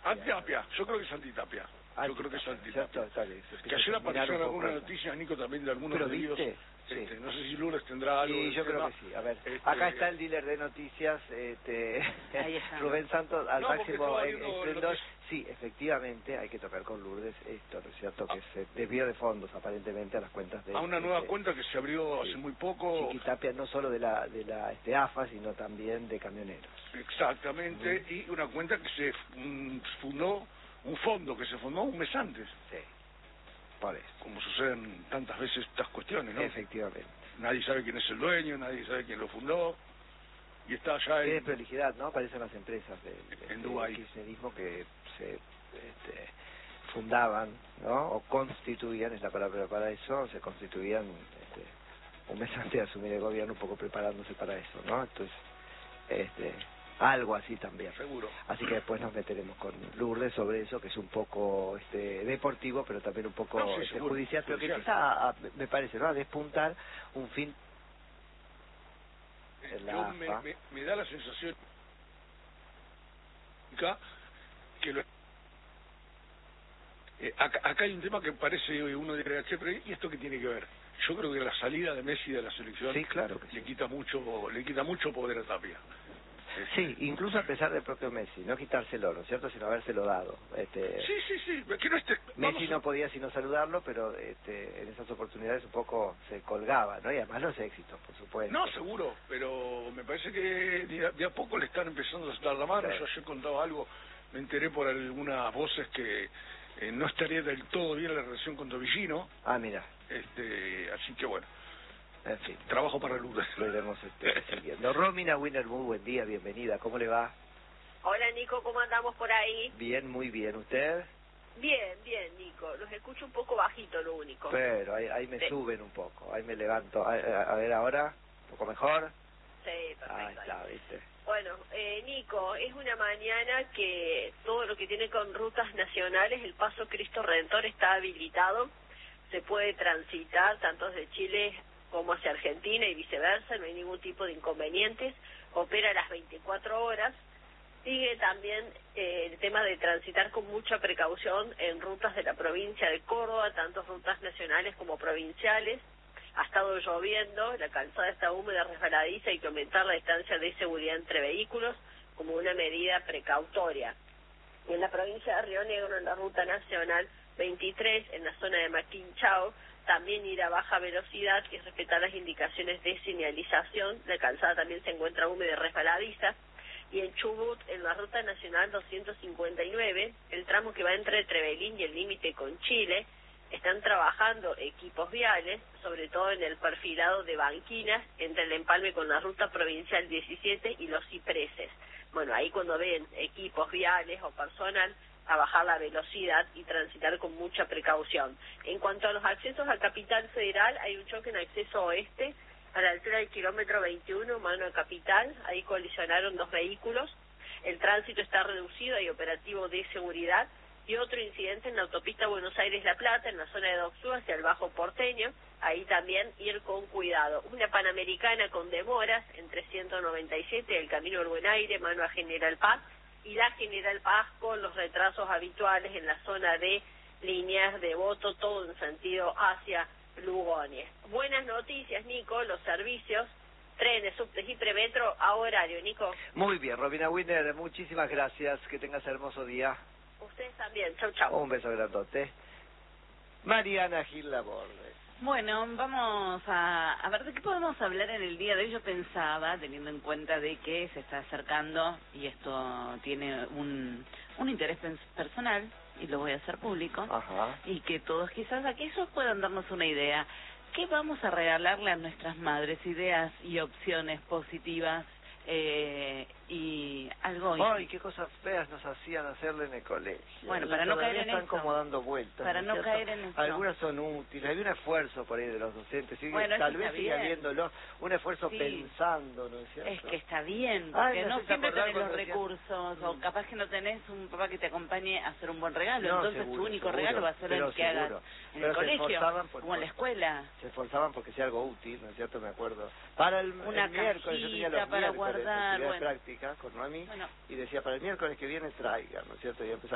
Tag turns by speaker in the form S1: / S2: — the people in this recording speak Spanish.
S1: Antapia, yo creo que es Antitapia. Yo creo que es Antitapia. Que ayer apareció en alguna noticia, Nico, también de algunos medios.
S2: Sí.
S1: No sé si Lourdes tendrá algo.
S2: Sí, yo creo que sí. A ver, acá está el dealer de noticias,
S3: Ahí está.
S2: Rubén Santos, al máximo esplendor.
S1: Sí.
S2: Sí, efectivamente, hay que tocar con Lourdes esto, ¿no es cierto? Que se desvió de fondos, aparentemente, a las cuentas de...
S1: A una nueva cuenta que se abrió hace muy poco.
S2: Chiquitapia, no solo de la AFA, sino también de camioneros.
S1: Exactamente, y una cuenta que se fundó, un fondo que se fundó un mes antes.
S2: Sí, por eso.
S1: Como suceden tantas veces estas cuestiones, ¿no?
S2: Efectivamente.
S1: Nadie sabe quién es el dueño, nadie sabe quién lo fundó, y está allá
S2: Tiene prolijidad, ¿no? Parecen las empresas
S1: en Dubái.
S2: del kirchnerismo que se fundaban, ¿no? O constituían, es la palabra para eso, se constituían un mes antes de asumir el gobierno, un poco preparándose para eso, ¿no? Entonces, algo así también.
S1: Seguro.
S2: Así que después nos meteremos con Lourdes sobre eso, que es un poco deportivo, pero también un poco judicial, pero que empieza me parece, ¿no? A despuntar un fin en la AFA.
S1: Me da la sensación que acá hay un tema que parece uno diría, che, pero ¿y esto qué tiene que ver? Yo creo que la salida de Messi de la selección le quita mucho poder a Tapia.
S2: Sí, incluso a pesar del propio Messi, no quitárselo, ¿no es cierto?, sino habérselo dado.
S1: Sí, que no
S2: Messi no podía sino saludarlo, pero en esas oportunidades un poco se colgaba, ¿no? Y además los éxitos, por supuesto.
S1: No, seguro, pero me parece que de a poco le están empezando a dar la mano. Yo ayer contaba algo, me enteré por algunas voces que no estaría del todo bien la relación con Tobillino.
S2: Ah, mira.
S1: Así que bueno.
S2: En fin,
S1: trabajo para Lourdes.
S2: Lo iremos siguiendo. Romina Winner, muy buen día, bienvenida. ¿Cómo le va?
S4: Hola, Nico, ¿cómo andamos por ahí?
S2: Bien, muy bien. ¿Usted?
S4: Bien, Nico. Los escucho un poco bajito, lo único.
S2: Pero ahí me suben un poco, ahí me levanto. A ver ahora, ¿un poco mejor?
S4: Sí, perfecto.
S2: Ahí está, ¿viste?
S4: Bueno, Nico, es una mañana que todo lo que tiene con rutas nacionales, el Paso Cristo Redentor está habilitado. Se puede transitar tanto desde Chile como hacia Argentina y viceversa, no hay ningún tipo de inconvenientes, opera las 24 horas, sigue también el tema de transitar con mucha precaución en rutas de la provincia de Córdoba, tanto rutas nacionales como provinciales, ha estado lloviendo, la calzada está húmeda, resbaladiza, hay que aumentar la distancia de seguridad entre vehículos como una medida precautoria. Y en la provincia de Río Negro, en la ruta nacional 23, en la zona de Maquinchao, también ir a baja velocidad y respetar las indicaciones de señalización. La calzada también se encuentra húmeda y resbaladiza. Y en Chubut, en la ruta nacional 259, el tramo que va entre Trevelín y el límite con Chile, están trabajando equipos viales, sobre todo en el perfilado de Banquinas, entre el empalme con la ruta provincial 17 y los cipreses. Bueno, ahí cuando ven equipos viales o personal, a bajar la velocidad y transitar con mucha precaución. En cuanto a los accesos a Capital Federal, hay un choque en acceso oeste, a la altura del kilómetro 21, mano a Capital, ahí colisionaron dos vehículos, el tránsito está reducido, hay operativo de seguridad, y otro incidente en la autopista Buenos Aires-La Plata, en la zona de Doxú, hacia el Bajo Porteño, ahí también ir con cuidado. Una Panamericana con demoras, entre 197 del Camino del Buen Aire, mano a General Paz, y la General Paz con los retrasos habituales en la zona de líneas de voto, todo en sentido hacia Lugones. Buenas noticias, Nico, los servicios, trenes, subtes y premetro a horario, Nico.
S2: Muy bien, Romina Winner, muchísimas gracias, que tengas hermoso día.
S4: Ustedes también, chau.
S2: Un beso grandote. Mariana Gil Laborde.
S3: Bueno, vamos a ver de qué podemos hablar en el día de hoy. Yo pensaba, teniendo en cuenta de que se está acercando, y esto tiene un interés personal, y lo voy a hacer público, y que todos quizás aquellos puedan darnos una idea. ¿Qué vamos a regalarle a nuestras madres? Ideas y opciones positivas, y algo...
S2: Ay, qué cosas feas nos hacían hacerle en el colegio.
S3: Bueno, para no caer en
S2: están
S3: eso.
S2: como dando vueltas.
S3: Para no caer en eso.
S2: Algunas son útiles, hay un esfuerzo por ahí de los docentes, ¿sí?
S3: Bueno,
S2: tal vez sigue habiéndolo, un esfuerzo pensando, ¿no es cierto?
S3: Es que está bien, porque no siempre tenés los recursos, o capaz que no tenés un papá que te acompañe a hacer un buen regalo, entonces tu único regalo va a ser el que hagas en el colegio, o en la escuela.
S2: Se esforzaban porque sea algo útil, ¿no es cierto? Me acuerdo. Para el miércoles, yo tenía los
S3: para guardar,
S2: práctica con Noemí, y decía, para el miércoles que viene traigan, ¿no es cierto? Y empezaba